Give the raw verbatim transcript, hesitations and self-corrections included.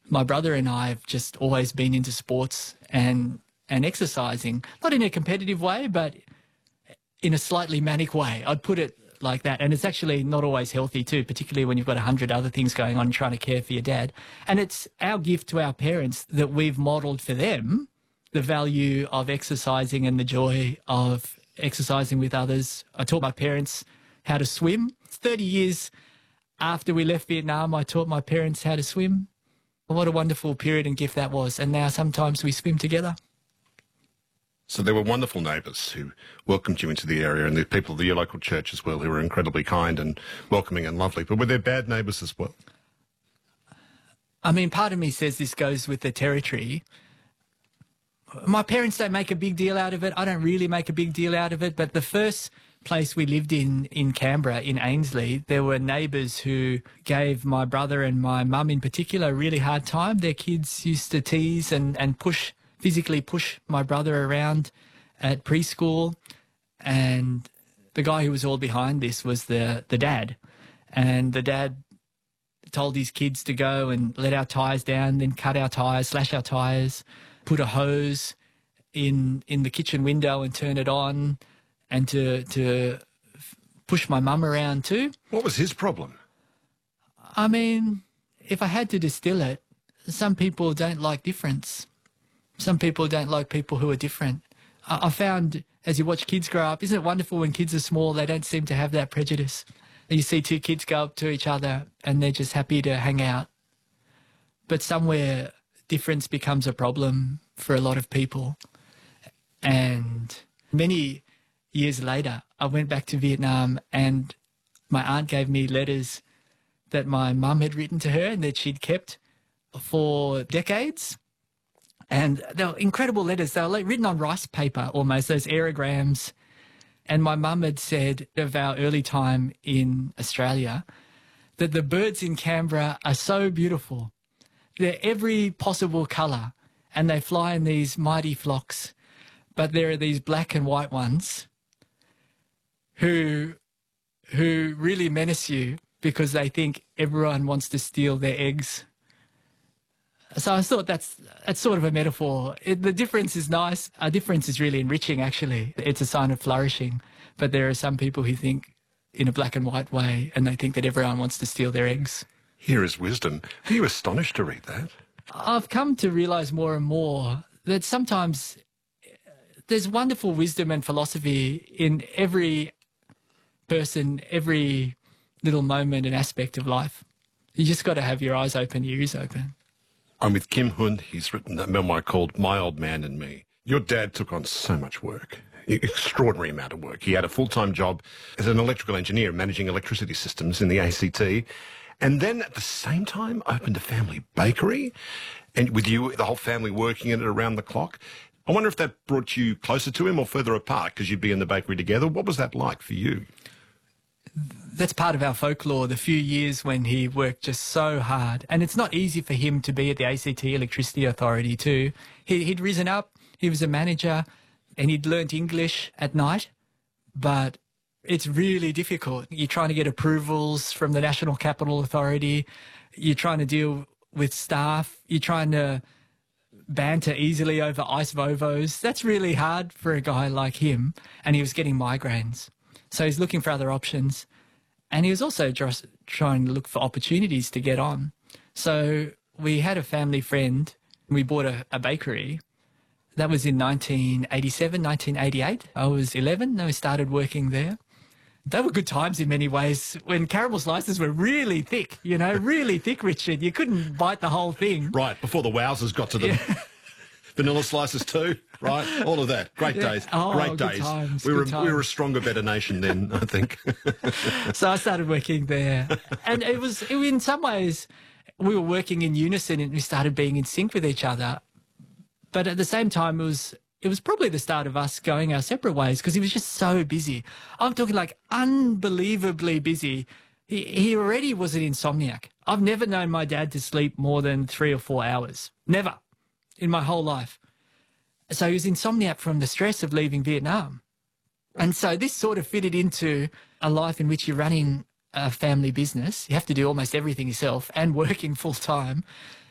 my brother and I have just always been into sports and and exercising, not in a competitive way, but in a slightly manic way. I'd put it like that. And it's actually not always healthy too, particularly when you've got a hundred other things going on and trying to care for your dad. And it's our gift to our parents that we've modelled for them the value of exercising and the joy of exercising with others. I taught my parents how to swim. thirty years after we left Vietnam, I taught my parents how to swim. What a wonderful period and gift that was. And now sometimes we swim together. So there were wonderful neighbours who welcomed you into the area, and the people of your local church as well, who were incredibly kind and welcoming and lovely. But were there bad neighbours as well? I mean, part of me says this goes with the territory. My parents don't make a big deal out of it. I don't really make a big deal out of it. But the first place we lived in, in Canberra, in Ainslie, there were neighbours who gave my brother and my mum in particular a really hard time. Their kids used to tease and, and push physically push my brother around at preschool, and the guy who was all behind this was the the dad, and the dad told his kids to go and let our tyres down, then cut our tyres, slash our tyres, put a hose in in the kitchen window and turn it on, and to to push my mum around too. What was his problem? I mean, if I had to distill it, some people don't like difference. Some people don't like people who are different. I, I found, as you watch kids grow up, isn't it wonderful when kids are small, they don't seem to have that prejudice. You see two kids go up to each other and they're just happy to hang out. But somewhere difference becomes a problem for a lot of people. And many years later, I went back to Vietnam and my aunt gave me letters that my mum had written to her and that she'd kept for decades. And they were incredible letters. They were like written on rice paper almost, those aerograms. And my mum had said of our early time in Australia that the birds in Canberra are so beautiful. They're every possible colour and they fly in these mighty flocks. But there are these black and white ones who, who really menace you because they think everyone wants to steal their eggs. So I thought that's that's sort of a metaphor. It, the difference is nice. Our difference is really enriching, actually. It's a sign of flourishing. But there are some people who think in a black and white way and they think that everyone wants to steal their eggs. Here is wisdom. Are you astonished to read that? I've come to realise more and more that sometimes there's wonderful wisdom and philosophy in every person, every little moment and aspect of life. You just got to have your eyes open, your ears open. I'm with Kim Huynh. He's written a memoir called My Old Man and Me. Your dad took on so much work, extraordinary amount of work. He had a full-time job as an electrical engineer managing electricity systems in the A C T, and then at the same time opened a family bakery, and with you, the whole family working in it around the clock. I wonder if that brought you closer to him or further apart because you'd be in the bakery together. What was that like for you? That's part of our folklore, the few years when he worked just so hard. And it's not easy for him to be at the A C T Electricity Authority too. He, he'd risen up, he was a manager, and he'd learnt English at night, but it's really difficult. You're trying to get approvals from the National Capital Authority, you're trying to deal with staff, you're trying to banter easily over ice vovos. That's really hard for a guy like him, and he was getting migraines. So he's looking for other options. And he was also just trying to look for opportunities to get on. So we had a family friend. We bought a, a bakery. That was in nineteen eighty-seven, nineteen eighty-eight. I was eleven and we started working there. They were good times in many ways when caramel slices were really thick, you know, really thick, Richard. You couldn't bite the whole thing. Right, before the wowzers got to them. Yeah. Vanilla slices too, right? All of that. Great Yeah. days. Oh, Great good days. times, we, were, good we were a times. stronger, better nation then, I think. So I started working there. And it was, it, in some ways, we were working in unison and we started being in sync with each other. But at the same time, it was it was probably the start of us going our separate ways because he was just so busy. I'm talking like unbelievably busy. He, he already was an insomniac. I've never known my dad to sleep more than three or four hours. Never in my whole life. So he was insomniac from the stress of leaving Vietnam. And so this sort of fitted into a life in which you're running a family business. You have to do almost everything yourself and working full time.